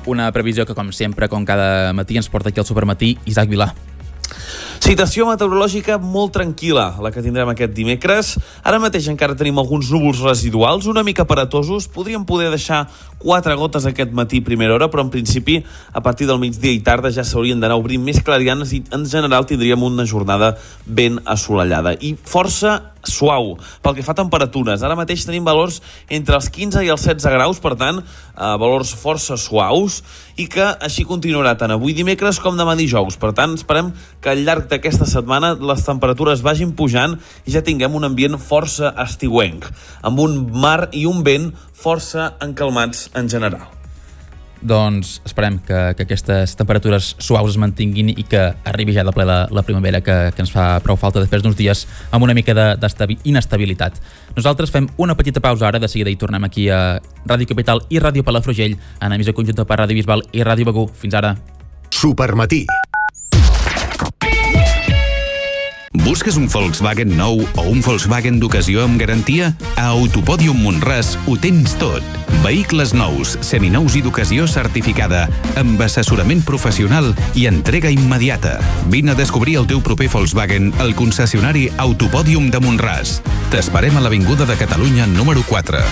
Una previsió que, com sempre, com cada matí, ens porta aquí al Supermatí Isaac Vilà. Situació meteorològica molt tranquil·la, la que tindrem aquest dimecres. Ara mateix encara tenim alguns núvols residuals, una mica aparatosos. Podríem poder deixar 4 gotes aquest matí a primera hora, però en principi a partir del migdia i tarda ja s'haurien d'anar obrint més clarianes i en general tindríem una jornada ben assolellada i força suau pel que fa a temperatures. Ara mateix tenim valors entre els 15 i els 16 graus, per tant, valors força suaus, i que així continuarà tant avui dimecres com demà dijous. Per tant, esperem que al llarg d'aquesta setmana les temperatures vagin pujant i ja tinguem un ambient força estiuenc, amb un mar i un vent força encalmats en general. Doncs esperem que aquestes temperatures suaus es mantinguin i que arribi ja de ple la primavera que ens fa prou falta després d'uns dies amb una mica d'inestabilitat. Nosaltres fem una petita pausa ara, de seguida i tornem aquí a Ràdio Capital i Ràdio Palafrugell, en emissió conjunta per Ràdio Bisbal i Ràdio Begur. Fins ara. Supermatí. Busques un Volkswagen nou o un Volkswagen d'ocasió amb garantia? A Autopòdium Mont-ras ho tens tot. Vehicles nous, seminous i d'ocasió certificada, amb assessorament professional i entrega immediata. Vine a descobrir el teu proper Volkswagen al concessionari Autopòdium de Mont-ras. T'esperem a l'Avinguda de Catalunya número 4.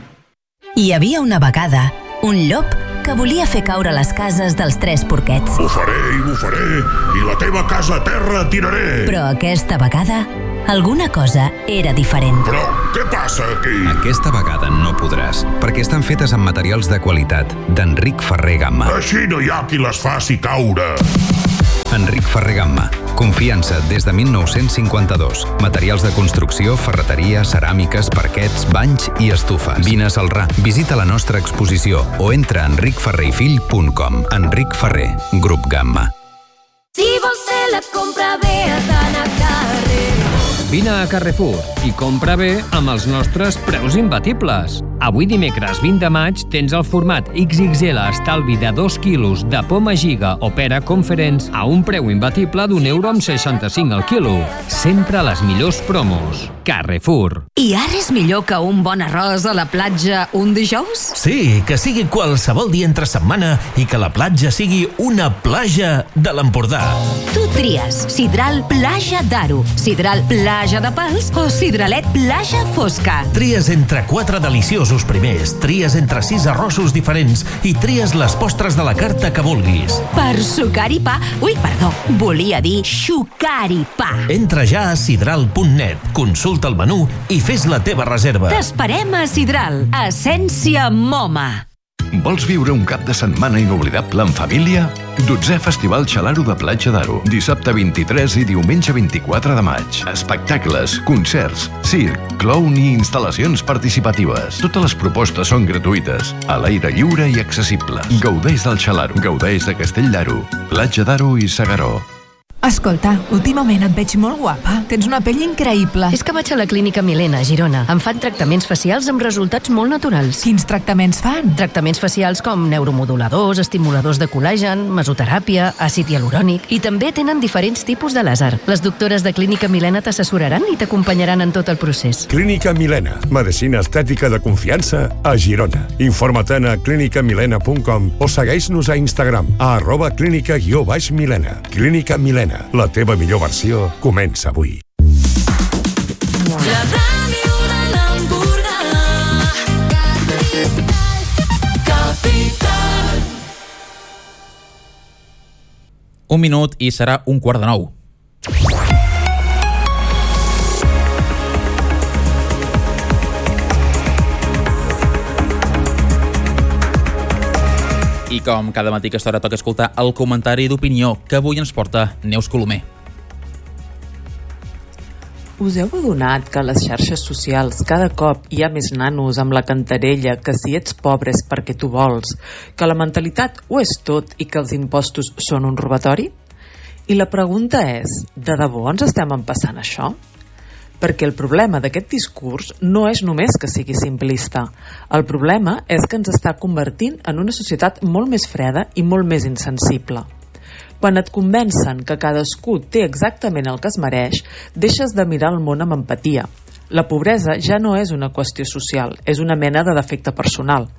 Hi havia una vegada un llop que volia fer caure les cases dels 3 porquets. Bufaré, i la teva casa a terra tiraré. Però aquesta vegada, alguna cosa era diferent. Però què passa aquí? Aquesta vegada no podràs, perquè estan fetes amb materials de qualitat d'Enric Ferrer Gamma. Així no hi ha qui les faci caure. Enric Ferrer Gamma. Confiança des de 1952. Materials de construcció, ferreteria, ceràmiques, parquets, banys i estufes. Vine a Celrà, visita la nostra exposició o entra a enricferrerfill.com. Enric Ferrer, Grup Gamma. Si vols fer la compra bé, has d'anar a Carrefour. Vine a Carrefour i compra bé amb els nostres preus imbatibles. Avui dimecres 20 de maig tens el format XXL estalvi de 2 quilos de poma giga o pera conference a un preu imbatible d'1,65 € al quilo. Sempre les millors promos. Carrefour. I ara és millor que un bon arròs a la platja un dijous? Sí, que sigui qualsevol dia entre setmana i que la platja sigui una plaja de l'Empordà. Tu tries sidral Plaja d'Aro, sidral Plaja de Pals o sidralet Plaja Fosca. Tries entre 4 deliciosos primers, tries entre 6 arrossos diferents i tries les postres de la carta que vulguis. Per sucar i pa... Ui, perdó, volia dir xucar i pa. Entra ja a sidral.net, consulta el menú i fes la teva reserva. T'esperem a Sidral, Essència Moma. Vols viure un cap de setmana inoblidable en família? 12è Festival Xalaro de Platja d'Aro. Dissabte 23 i diumenge 24 de maig. Espectacles, concerts, circ, clown i instal·lacions participatives. Totes les propostes són gratuïtes, a l'aire lliure i accessible. Gaudeix del Xalaro, gaudeix de Castell d'Aro, Platja d'Aro i Segaró. Escolta, últimament et veig molt guapa. Tens una pell increïble. És que vaig a la Clínica Milena, a Girona. Em fan tractaments facials amb resultats molt naturals. Quins tractaments fan? Tractaments facials com neuromoduladors, estimuladors de col·làgen, mesoteràpia, àcid hialurònic, i també tenen diferents tipus de làser. Les doctores de Clínica Milena t'assessoraran i t'acompanyaran en tot el procés. Clínica Milena, medicina estètica de confiança a Girona. Informa't a clinicamilena.com o segueix-nos a Instagram a @clínica_milena. Clínica Milena. La teva millor versió comença avui. La ràdio de l'Empordà. Capital. Un minut i serà 8:45. I com cada matí a aquesta hora toca escoltar el comentari d'opinió que avui ens porta Neus Colomer. Us heu adonat que a les xarxes socials cada cop hi ha més nanos amb la cantarella que si ets pobre és perquè tu vols, que la mentalitat ho és tot i que els impostos són un robatori? I la pregunta és, de debò ens estem empassant això? Perquè el problema d'aquest discurs no és només que sigui simplista. El problema és que ens està convertint en una societat molt més freda i molt més insensible. Quan et convencen que cadascú té exactament el que es mereix, deixes de mirar el món amb empatia. La pobresa ja no és una qüestió social, és una mena de defecte personal.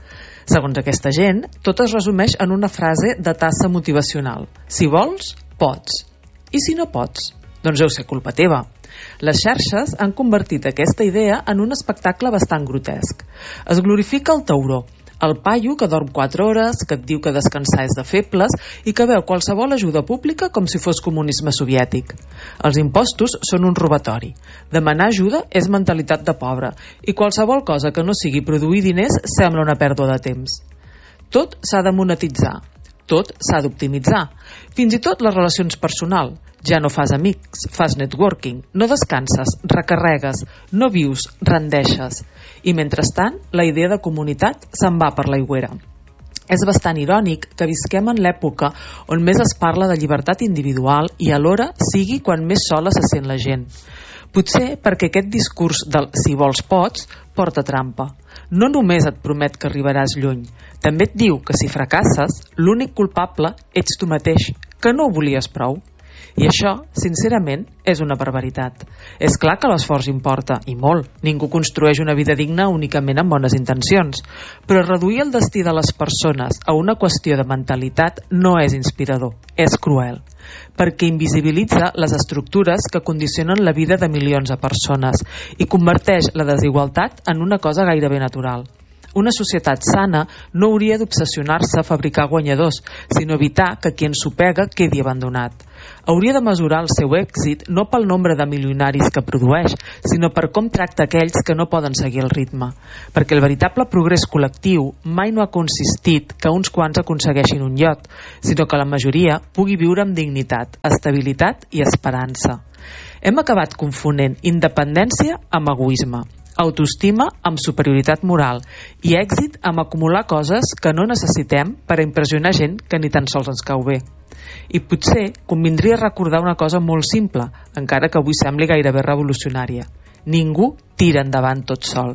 Segons aquesta gent, tot es resumeix en una frase de tassa motivacional. Si vols, pots. I si no pots? Doncs deu ser culpa teva. Les xarxes han convertit aquesta idea en un espectacle bastant grotesc. Es glorifica el tauró, el paio que dorm 4 hores, que et diu que descansar és de febles i que veu qualsevol ajuda pública com si fos comunisme soviètic. Els impostos són un robatori. Demanar ajuda és mentalitat de pobre i qualsevol cosa que no sigui produir diners sembla una pèrdua de temps. Tot s'ha de monetitzar. Tot s'ha d'optimitzar. Fins i tot les relacions personals. Ja no fas amics, fas networking, no descanses, recarregues, no vius, rendeixes. I mentrestant, la idea de comunitat se'n va per l'aigüera. És bastant irònic que visquem en l'època on més es parla de llibertat individual i alhora sigui quan més sola se sent la gent. Potser perquè aquest discurs del si vols pots porta trampa. No només et promet que arribaràs lluny, també et diu que si fracasses, l'únic culpable ets tu mateix, que no ho volies prou. I això, sincerament, és una barbaritat. És clar que l'esforç importa, i molt. Ningú construeix una vida digna únicament amb bones intencions. Però reduir el destí de les persones a una qüestió de mentalitat no és inspirador, és cruel. Perquè invisibilitza les estructures que condicionen la vida de milions de persones i converteix la desigualtat en una cosa gairebé natural. Una societat sana no hauria d'obsessionar-se a fabricar guanyadors, sinó evitar que qui ensopega quedi abandonat. Hauria de mesurar el seu èxit no pel nombre de milionaris que produeix, sinó per com tracta aquells que no poden seguir el ritme. Perquè el veritable progrés col·lectiu mai no ha consistit que uns quants aconsegueixin un iot, sinó que la majoria pugui viure amb dignitat, estabilitat i esperança. Hem acabat confonent independència amb egoisme, autoestima amb superioritat moral i èxit amb acumular coses que no necessitem per a impressionar gent que ni tan sols ens cau bé. I potser convindria recordar una cosa molt simple, encara que avui sembli gairebé revolucionària. Ningú tira endavant tot sol.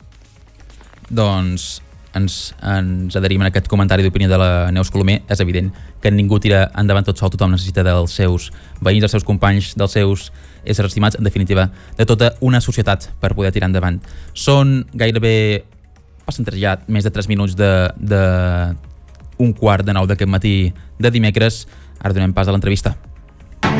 Doncs ens adherim a aquest comentari d'opinió de la Neus Colomer. És evident que ningú tira endavant tot sol, tothom necessita dels seus veïns, dels seus companys, dels seus éssers estimats, en definitiva, de tota una societat per poder tirar endavant. Són gairebé, passen ja més de 3 minuts de 8:45 d'aquest matí de dimecres. Ara donem pas a l'entrevista.